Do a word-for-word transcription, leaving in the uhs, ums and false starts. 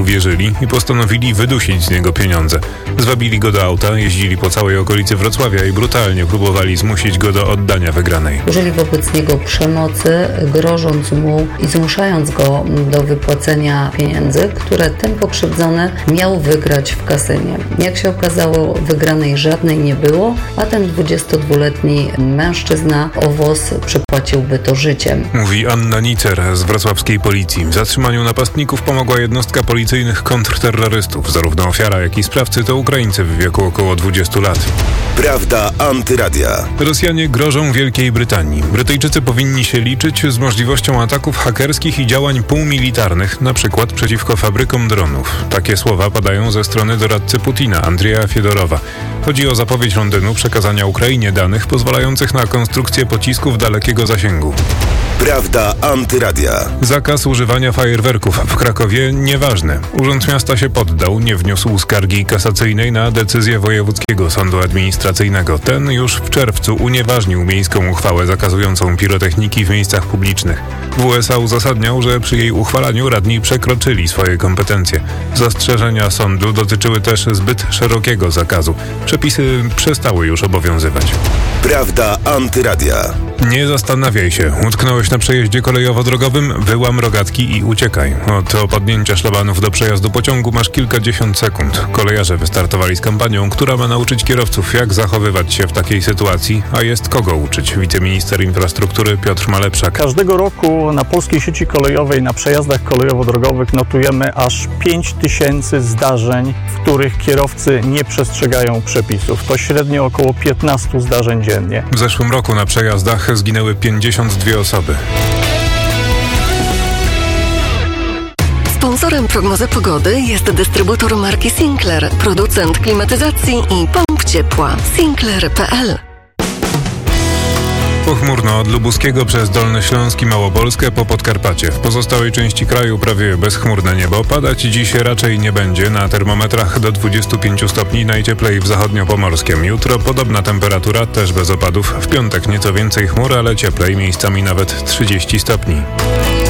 uwierzyli i postanowili wydusić z niego pieniądze. Zwabili go do auta, jeździli po całej okolicy Wrocławia i brutalnie próbowali zmusić go do oddania wygranej. Użyli wobec niego przemocy, grożąc mu i zmuszając go do wypłacenia pieniędzy, które ten pokrzywdzony miał wygrać w kasynie. Jak się okazało, wygranej żadnej nie było, a ten dwudziestodwuletni mężczyzna o włos przypłaciłby to życiem. Mówi Anna Nicer z wrocławskiej policji. W zatrzymaniu napastników pomogła jednostka policyjnych kontrterrorystów. Zarówno ofiara, jak i sprawcy to Ukraińcy w wieku około dwudziestu lat. Prawda Antyradia. Rosjanie grożą Wielkiej Brytanii. Brytyjczycy powinni się liczyć z możliwością ataków hakerskich i działań półmilitarnych, na przykład przeciwko fabrykom dronów. Takie słowa padają ze strony doradcy Putina, Andrzeja Fiedorowa. Chodzi o zapowiedź Londynu przekazania Ukrainie danych pozwalających na konstrukcję pocisków dalekiego zasięgu. Prawda Antyradia. Zakaz używania fajerwerków w Krakowie nieważny. Urząd Miasta się poddał, nie wniósł skargi kasacyjnej na decyzję Wojewódzkiego Sądu Administracyjnego. Ten już w czerwcu unieważnił miejską uchwałę zakazującą pirotechniki w miejscach publicznych. W U S A uzasadniał, że przy jej uchwalaniu radni przekroczyli swoje kompetencje. Zastrzeżenia sądu dotyczyły też zbyt szerokiego zakazu. Przepisy przestały już obowiązywać. Prawda Antyradia. Nie zastanawiaj się. Utknąłeś na przejeździe kolejowo-drogowym? Wyłam rogatki i uciekaj. Od opadnięcia szlabanów do przejazdu pociągu masz kilkadziesiąt sekund. Kolejarze wystartowali z kampanią, która ma nauczyć kierowców, jak zachowywać się w takiej sytuacji, a jest kogo uczyć. Wiceminister infrastruktury Piotr Malepszak. Każdego roku na polskiej sieci kolejowej, na przejazdach kolejowo-drogowych notujemy aż pięć tysięcy zdarzeń, w których kierowcy nie przestrzegają przepisów. To średnio około piętnaście zdarzeń dziennie. W zeszłym roku na przejazdach zginęły pięćdziesiąt dwie osoby. Sponsorem prognozy pogody jest dystrybutor marki Sinclair, producent klimatyzacji i pomp ciepła. Sinclair kropka p l. Pochmurno od Lubuskiego przez Dolny Śląsk i Małopolskę po Podkarpacie. W pozostałej części kraju prawie bezchmurne niebo. Padać dziś raczej nie będzie. Na termometrach do dwudziestu pięciu stopni, najcieplej w zachodniopomorskiem. Jutro podobna temperatura, też bez opadów. W piątek nieco więcej chmur, ale cieplej, miejscami nawet trzydzieści stopni.